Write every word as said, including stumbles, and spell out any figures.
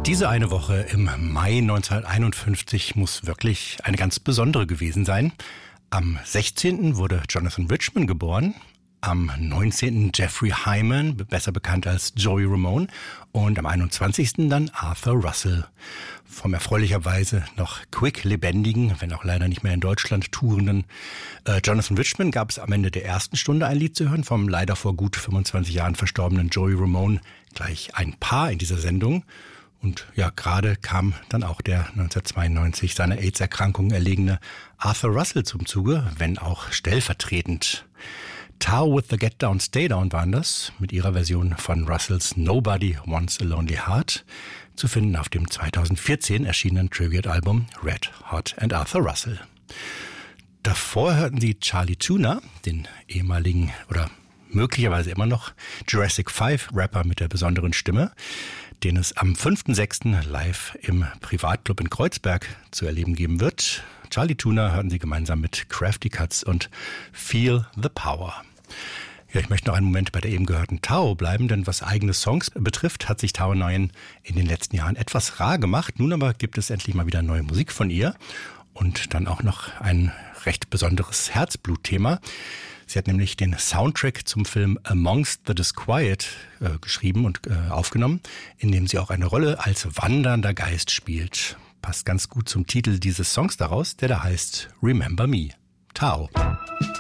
Diese eine Woche im Mai neunzehnhunderteinundfünfzig muss wirklich eine ganz besondere gewesen sein. Am sechzehnten wurde Jonathan Richman geboren, am neunzehnten Jeffrey Hyman, besser bekannt als Joey Ramone, und am einundzwanzigsten dann Arthur Russell. Vom erfreulicherweise noch quick lebendigen, wenn auch leider nicht mehr in Deutschland tourenden äh, Jonathan Richman gab es am Ende der ersten Stunde ein Lied zu hören, vom leider vor gut fünfundzwanzig Jahren verstorbenen Joey Ramone gleich ein Paar in dieser Sendung. Und ja, gerade kam dann auch der neunzehnhundertzweiundneunzig seiner AIDS-Erkrankung erlegene Arthur Russell zum Zuge, wenn auch stellvertretend. Tao with the Get Down, Stay Down waren das, mit ihrer Version von Russells Nobody Wants a Lonely Heart, zu finden auf dem zweitausendvierzehn erschienenen Tribute-Album Red Hot and Arthur Russell. Davor hörten sie Charlie Tuna, den ehemaligen oder möglicherweise immer noch Jurassic Five Rapper mit der besonderen Stimme, den es am fünften sechsten live im Privatclub in Kreuzberg zu erleben geben wird. Charlie Tuna hören Sie gemeinsam mit Crafty Cuts und Feel the Power. Ja, ich möchte noch einen Moment bei der eben gehörten Tao bleiben, denn was eigene Songs betrifft, hat sich Tao Nguyen in den letzten Jahren etwas rar gemacht. Nun aber gibt es endlich mal wieder neue Musik von ihr und dann auch noch ein recht besonderes Herzblutthema. Sie hat nämlich den Soundtrack zum Film Amongst the Disquiet äh, geschrieben und äh, aufgenommen, in dem sie auch eine Rolle als wandernder Geist spielt. Passt ganz gut zum Titel dieses Songs daraus, der da heißt Remember Me. Tao.